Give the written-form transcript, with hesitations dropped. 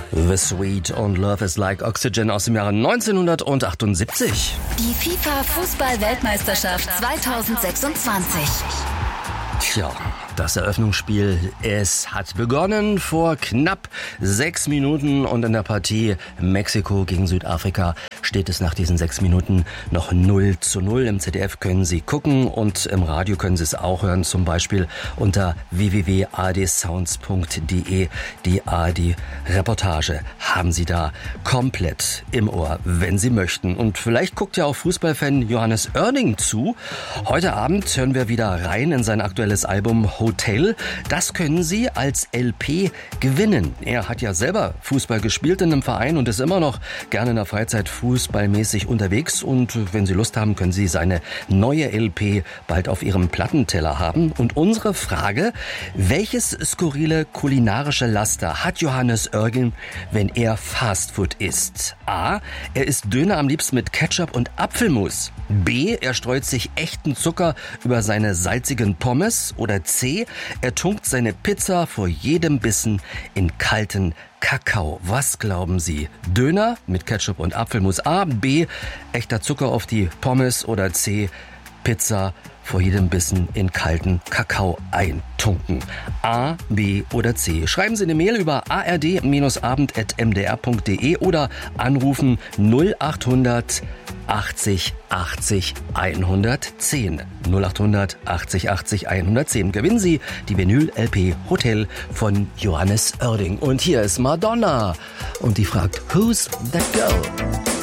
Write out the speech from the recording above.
The Sweet und Love is Like Oxygen aus dem Jahre 1978. Die FIFA-Fußball-Weltmeisterschaft 2026. Tja, das Eröffnungsspiel, es hat begonnen vor knapp 6 Minuten und in der Partie Mexiko gegen Südafrika steht es nach diesen 6 Minuten noch 0:0. Im ZDF können Sie gucken und im Radio können Sie es auch hören, zum Beispiel unter www.adsounds.de. Die ARD-Reportage haben Sie da komplett im Ohr, wenn Sie möchten. Und vielleicht guckt ja auch Fußballfan Johannes Oerding zu. Heute Abend hören wir wieder rein in sein aktuelles Album Hotel. Das können Sie als LP gewinnen. Er hat ja selber Fußball gespielt in einem Verein und ist immer noch gerne in der Freizeit fußballmäßig unterwegs. Und wenn Sie Lust haben, können Sie seine neue LP bald auf Ihrem Plattenteller haben. Und unsere Frage: Welches skurrile kulinarische Laster hat Johannes Oerding, wenn er Fastfood isst? A. Er isst Döner am liebsten mit Ketchup und Apfelmus. B. Er streut sich echten Zucker über seine salzigen Pommes. Oder C. Er tunkt seine Pizza vor jedem Bissen in kalten Kakao. Was glauben Sie? Döner mit Ketchup und Apfelmus. A. B. Echter Zucker auf die Pommes. Oder C. Pizza vor jedem Bissen in kalten Kakao eintunken. A, B oder C. Schreiben Sie eine Mail über ard-abend@mdr.de oder anrufen 0800 80 80 110. 0800 80 80 110. Gewinnen Sie die Vinyl-LP Hotel von Johannes Oerding. Und hier ist Madonna. Und die fragt, Who's that girl?